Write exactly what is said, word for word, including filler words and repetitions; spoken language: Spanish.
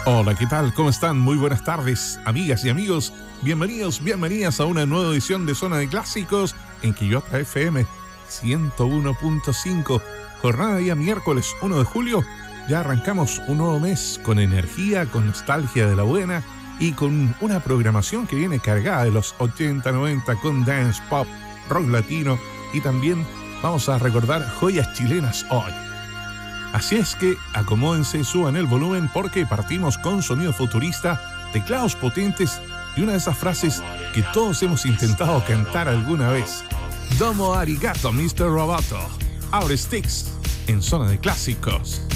Hola, ¿qué tal? ¿Cómo están? Muy buenas tardes, amigas y amigos. Bienvenidos, bienvenidas a una nueva edición de Zona de Clásicos en Quillota F M ciento uno punto cinco. Jornada día miércoles uno de julio. Ya arrancamos un nuevo mes con energía, con nostalgia de la buena y con una programación que viene cargada de los ochenta, noventa con dance, pop, rock latino y también vamos a recordar joyas chilenas hoy. Así es que acomódense, suban el volumen porque partimos con sonido futurista, teclados potentes y una de esas frases que todos hemos intentado cantar alguna vez. Domo arigato, mister Roboto. Abre Sticks en Zona de Clásicos.